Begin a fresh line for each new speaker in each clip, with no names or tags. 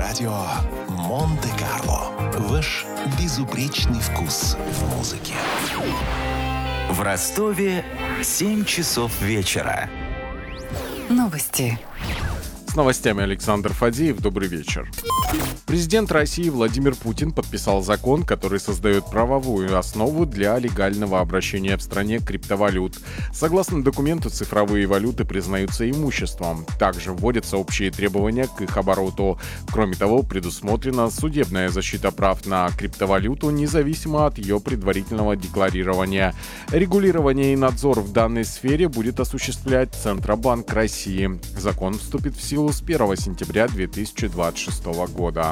Радио Монте-Карло. Ваш безупречный вкус в музыке.
В Ростове 7 часов вечера.
Новости.
С новостями Александр Фадеев. Добрый вечер. Президент России Владимир Путин подписал закон, который создает правовую основу для легального обращения в стране криптовалют. Согласно документу, цифровые валюты признаются имуществом. Также вводятся общие требования к их обороту. Кроме того, предусмотрена судебная защита прав на криптовалюту, независимо от ее предварительного декларирования. Регулирование и надзор в данной сфере будет осуществлять Центробанк России. Закон вступит в силу с 1 сентября 2026 года.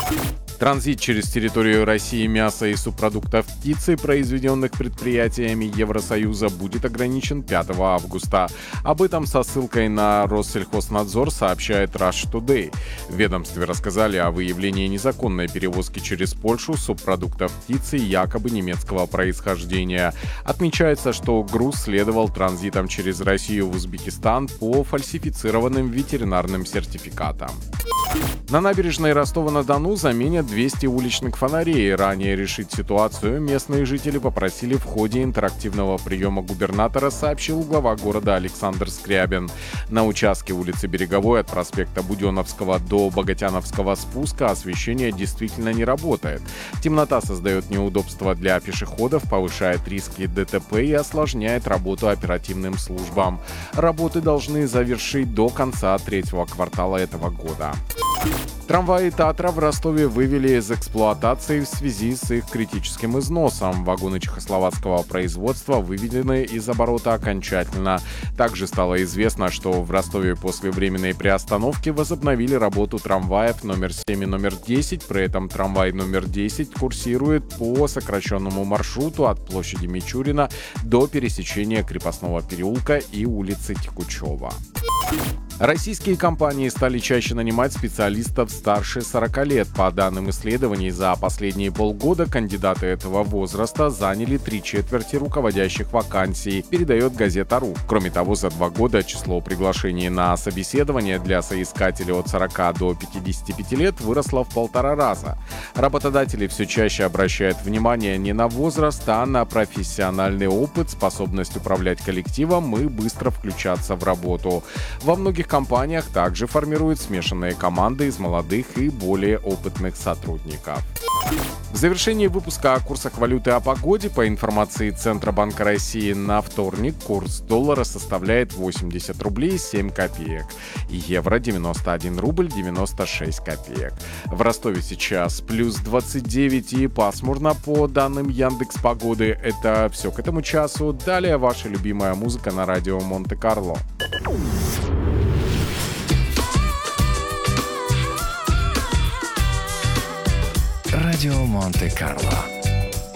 Транзит через территорию России мяса и субпродуктов птицы, произведенных предприятиями Евросоюза, будет ограничен 5 августа. Об этом со ссылкой на Россельхознадзор сообщает Rush Today. В ведомстве рассказали о выявлении незаконной перевозки через Польшу субпродуктов птицы якобы немецкого происхождения. Отмечается, что груз следовал транзитом через Россию в Узбекистан по фальсифицированным ветеринарным сертификатам. На набережной Ростова-на-Дону заменят 200 уличных фонарей. Ранее решить ситуацию местные жители попросили в ходе интерактивного приема губернатора, сообщил глава города Александр Скрябин. На участке улицы Береговой от проспекта Буденновского до Богатяновского спуска освещение действительно не работает. Темнота создает неудобства для пешеходов, повышает риски ДТП и осложняет работу оперативным службам. Работы должны завершить до конца третьего квартала этого года. Трамваи «Татра» в Ростове вывели из эксплуатации в связи с их критическим износом. Вагоны чехословацкого производства выведены из оборота окончательно. Также стало известно, что в Ростове после временной приостановки возобновили работу трамваев номер 7 и номер 10. При этом трамвай номер 10 курсирует по сокращенному маршруту от площади Мичурина до пересечения Крепостного переулка и улицы Текучева. Российские компании стали чаще нанимать специалистов старше 40 лет. По данным исследований, за последние полгода кандидаты этого возраста заняли 3/4 руководящих вакансий, передает газета «Ру». Кроме того, за 2 года число приглашений на собеседование для соискателей от 40 до 55 лет выросло в 1,5 раза. Работодатели все чаще обращают внимание не на возраст, а на профессиональный опыт, способность управлять коллективом и быстро включаться в работу. Во многих компаниях также формируют смешанные команды из молодых и более опытных сотрудников. В завершении выпуска о курсах валюты о погоде, по информации Центробанка России, на вторник курс доллара составляет 80 рублей 7 копеек, евро 91 рубль 96 копеек. В Ростове сейчас плюс 29 и пасмурно, по данным Яндекс.Погоды. Это все к этому часу. Далее ваша любимая музыка на радио Монте-Карло.
Радио Монте-Карло.